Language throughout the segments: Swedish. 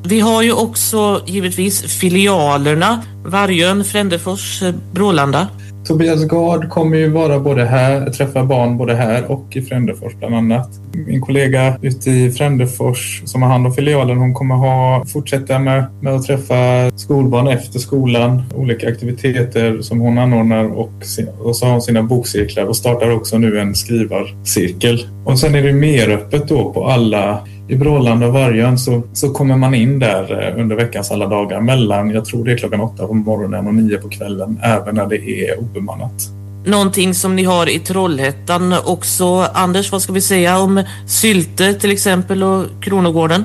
Vi har ju också givetvis filialerna, Vargön, Frändefors, Brålanda. Tobias Gard kommer ju vara både här, träffa barn både här och i Frändefors bland annat. Min kollega ute i Frändefors som har hand om filialen, hon kommer fortsätta med att träffa skolbarn efter skolan. Olika aktiviteter som hon anordnar och så har hon sina bokcirklar och startar också nu en skrivarcirkel. Och sen är det mer öppet då på alla. I Brålanda och Vargön så kommer man in där under veckans alla dagar mellan, jag tror det är 8 på morgonen och 9 på kvällen, även när det är obemannat. Någonting som ni har i Trollhättan också, Anders, vad ska vi säga om Sylte till exempel och Kronogården?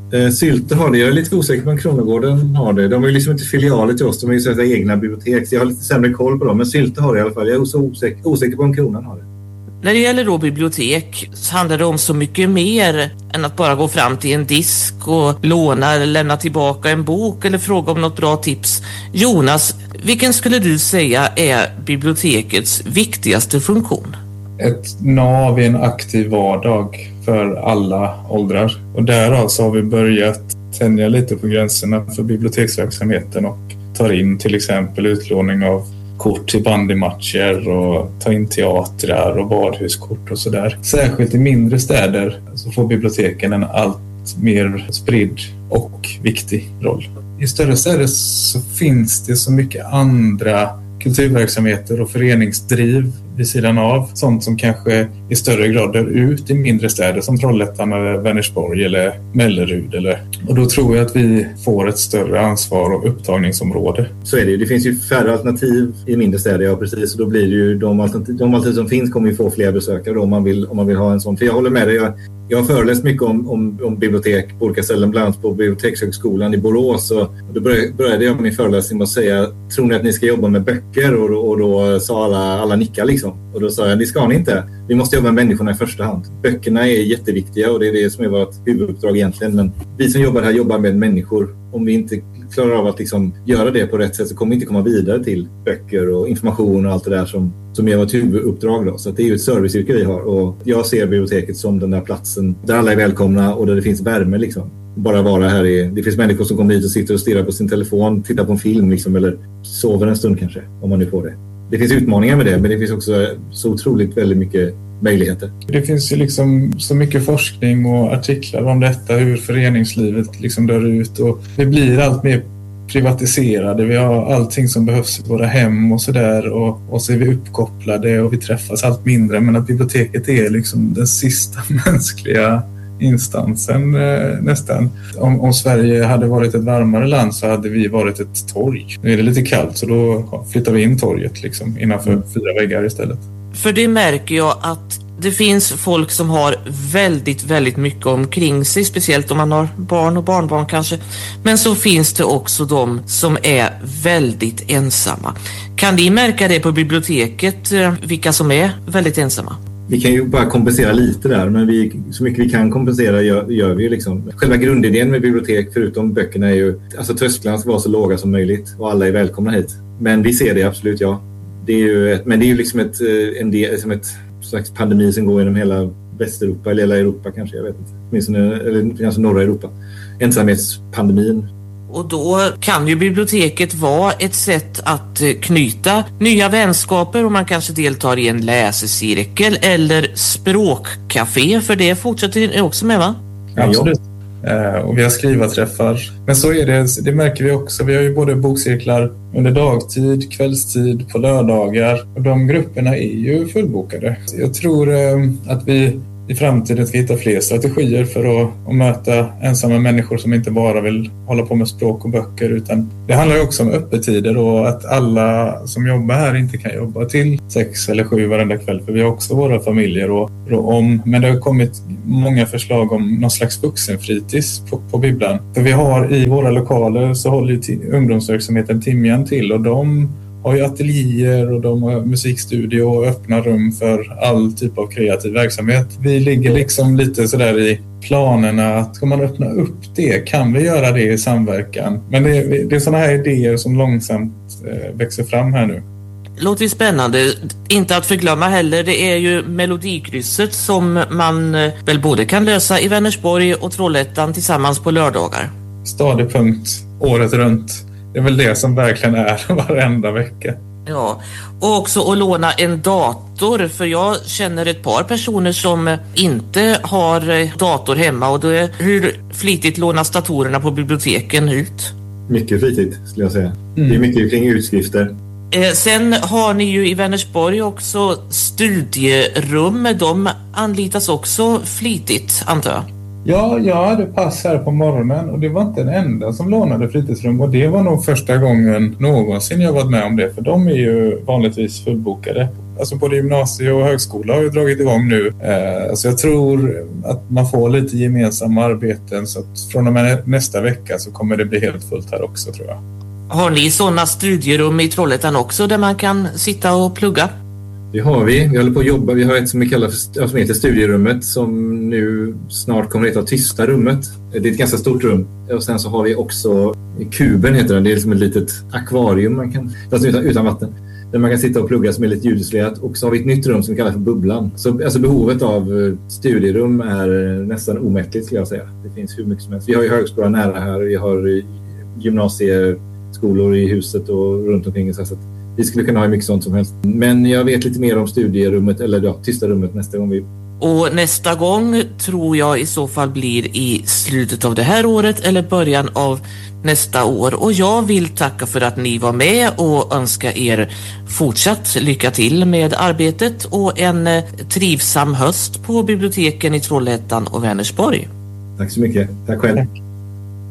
Sylte har det, jag är lite osäker på om Kronogården har det. De är ju liksom inte filialer till oss, de är ju så att säga egna bibliotek, så jag har lite sämre koll på dem, men Sylte har det i alla fall. Jag är så osäker på om Kronan har det. När det gäller då bibliotek så handlar det om så mycket mer än att bara gå fram till en disk och låna eller lämna tillbaka en bok eller fråga om något bra tips. Jonas, vilken skulle du säga är bibliotekets viktigaste funktion? Ett nav i en aktiv vardag för alla åldrar. Och därav så har vi börjat tänja lite på gränserna för biblioteksverksamheten och tar in till exempel utlåning av kort till bandymatcher och ta in teatrar och badhuskort och sådär. Särskilt i mindre städer så får biblioteken en allt mer spridd och viktig roll. I större städer så finns det så mycket andra kulturverksamheter och föreningsdriv vid sidan av. Sånt som kanske i större grad dör ut i mindre städer som Trollhättan eller Vänersborg eller Mellerud. Och då tror jag att vi får ett större ansvar och upptagningsområde. Så är det ju. Det finns ju färre alternativ i mindre städer, ja precis. Och då blir det ju de alternativ som finns kommer ju få fler besökare då, om man vill ha en sån. För jag håller med dig. Jag har föreläst mycket om bibliotek på olika ställen, bland annat på Bibliotekshögskolan i Borås. Och då började jag min föreläsning med att säga, tror ni att ni ska jobba med böcker? Och då sa alla nickar liksom. Och då sa jag, det ska ni inte. Vi måste jobba med människorna i första hand. Böckerna är jätteviktiga och det är det som är vårt huvuduppdrag egentligen. Men vi som jobbar här jobbar med människor. Om vi inte klarar av att liksom göra det på rätt sätt så kommer vi inte komma vidare till böcker och information och allt det där som är vårt huvuduppdrag då. Så att det är ju ett serviceyrke vi har. Och jag ser biblioteket som den där platsen där alla är välkomna och där det finns värme liksom. Bara vara här det finns människor som kommer hit och sitter och stirrar på sin telefon, tittar på en film liksom, eller sover en stund kanske, om man nu får det. Det finns utmaningar med det, men det finns också så otroligt väldigt mycket möjligheter. Det finns ju liksom så mycket forskning och artiklar om detta, hur föreningslivet liksom dör ut och vi blir allt mer privatiserade. Vi har allting som behövs i våra hem och sådär och så är vi uppkopplade och vi träffas allt mindre, men att biblioteket är liksom den sista mänskliga instansen nästan. Om Sverige hade varit ett varmare land så hade vi varit ett torg. Nu är det lite kallt så då flyttar vi in torget liksom innanför 4 väggar istället. För det märker jag att det finns folk som har väldigt, väldigt mycket omkring sig, speciellt om man har barn och barnbarn kanske. Men så finns det också de som är väldigt ensamma. Kan ni märka det på biblioteket, vilka som är väldigt ensamma? Vi kan ju bara kompensera lite där, men så mycket vi kan kompensera gör vi liksom. Själva grundidén med bibliotek, förutom böckerna, är ju alltså trösklarna ska vara så låga som möjligt och alla är välkomna hit. Men vi ser det absolut, ja. Det är ju men det är ju liksom ett slags pandemi som går genom hela Västeuropa eller hela Europa kanske, jag vet inte. Eller kanske norra Europa. Ensamhetspandemin. Och då kan ju biblioteket vara ett sätt att knyta nya vänskaper och man kanske deltar i en läsecirkel eller språkcafé, för det fortsätter ni också med, va? Absolut. Och vi har skrivarträffar. Men så är det märker vi också. Vi har ju både bokcirklar under dagtid, kvällstid, på lördagar. Och de grupperna är ju fullbokade. Jag tror att vi i framtiden ska hitta fler strategier för att möta ensamma människor som inte bara vill hålla på med språk och böcker, utan det handlar ju också om öppettider och att alla som jobbar här inte kan jobba till 6 eller 7 varenda kväll, för vi har också våra familjer och men det har kommit många förslag om någon slags vuxenfritids på bibblan. För vi har i våra lokaler så håller ju ungdomsverksamheten Timjan till och de har ju atelier och de har musikstudio och öppna rum för all typ av kreativ verksamhet. Vi ligger liksom lite sådär i planerna att ska man öppna upp det, kan vi göra det i samverkan? Men det är sådana här idéer som långsamt växer fram här nu. Låter ju spännande. Inte att förglömma heller, det är ju Melodikrysset som man väl både kan lösa i Vänersborg och Trollhättan tillsammans på lördagar. stadig punkt året runt. Det är väl det som verkligen är varenda vecka. Ja, och också att låna en dator, för jag känner ett par personer som inte har dator hemma, och då är, hur flitigt lånas datorerna på biblioteken ut? Mycket flitigt skulle jag säga. Det är mycket kring utskrifter. Sen har ni ju i Vänersborg också studierum. De anlitas också flitigt, antar jag. Ja, jag hade pass här på morgonen och det var inte den enda som lånade fritidsrum, och det var nog första gången någonsin jag varit med om det, för de är ju vanligtvis fullbokade. Alltså både gymnasie och högskola har ju dragit igång nu. Så jag tror att man får lite gemensamma arbeten, så att från och med nästa vecka så kommer det bli helt fullt här också, tror jag. Har ni sådana studierum i Trollhättan också där man kan sitta och plugga? Det har vi. Vi håller på att jobba. Vi har ett som vi kallar för, som heter studierummet, som nu snart kommer att heta tysta rummet. Det är ett ganska stort rum. Och sen så har vi också kuben, heter den. Det är liksom ett litet akvarium man kan, alltså utan vatten, där man kan sitta och plugga, som är lite ljudisolerat. Och så har vi ett nytt rum som vi kallar för bubblan. Så alltså behovet av studierum är nästan omättligt, skulle jag säga. Det finns hur mycket som helst. Vi har ju högskolan nära här. Vi har gymnasieskolor i huset och runt omkring. Så att vi skulle kunna ha hur mycket sånt som helst. Men jag vet lite mer om studierummet, eller ja, tysta rummet nästa gång vi... Och nästa gång tror jag i så fall blir i slutet av det här året eller början av nästa år. Och jag vill tacka för att ni var med och önska er fortsatt lycka till med arbetet och en trivsam höst på biblioteken i Trollhättan och Vänersborg. Tack så mycket. Tack själv.